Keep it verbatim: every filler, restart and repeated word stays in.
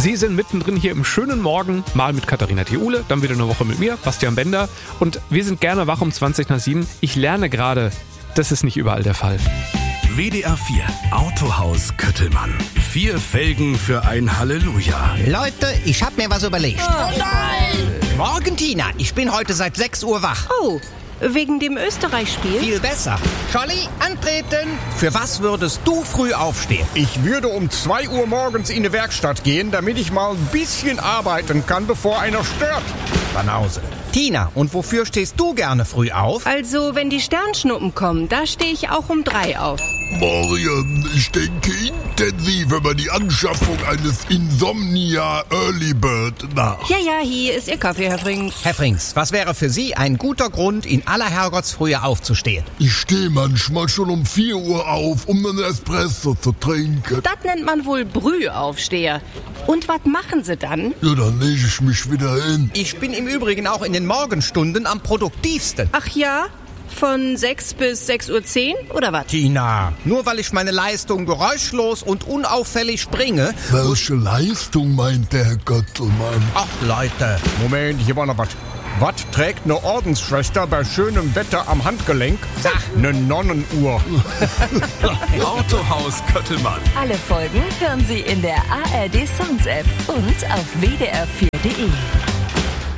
Sie sind mittendrin hier im schönen Morgen, mal mit Katharina Thiele, dann wieder eine Woche mit mir, Bastian Bender. Und wir sind gerne wach um zwanzig nach sieben. Ich lerne gerade, das ist nicht überall der Fall. W D R vier Autohaus Köttelmann. Vier Felgen für ein Halleluja. Leute, ich hab mir was überlegt. Oh nein! Morgen, Tina. Ich bin heute seit sechs Uhr wach. Oh, wegen dem Österreich-Spiel? Viel besser. Scholli, antreten. Für was würdest du früh aufstehen? Ich würde um zwei Uhr morgens in die Werkstatt gehen, damit ich mal ein bisschen arbeiten kann, bevor einer stört. Banause. Tina, und wofür stehst du gerne früh auf? Also, wenn die Sternschnuppen kommen, da stehe ich auch um drei auf. Marian, ich denke intensiv über die Anschaffung eines Insomnia Early Bird nach. Ja, ja, hier ist Ihr Kaffee, Herr Frings. Herr Frings, was wäre für Sie ein guter Grund, in aller Herrgottsfrühe aufzustehen? Ich stehe manchmal schon um vier Uhr auf, um einen Espresso zu trinken. Das nennt man wohl Brühaufsteher. Und was machen Sie dann? Ja, dann lege ich mich wieder hin. Ich bin im Übrigen auch in den Morgenstunden am produktivsten. Ach ja? Von sechs bis sechs Uhr zehn oder was? Tina, nur weil ich meine Leistung geräuschlos und unauffällig bringe... Welche Leistung meint der Herr Göttelmann? Ach, Leute. Moment, hier war noch was. Was trägt eine Ordensschwester bei schönem Wetter am Handgelenk? Sag. Eine Nonnenuhr. Autohaus Köttelmann. Alle Folgen hören Sie in der A R D Songs App und auf w d r vier punkt d e.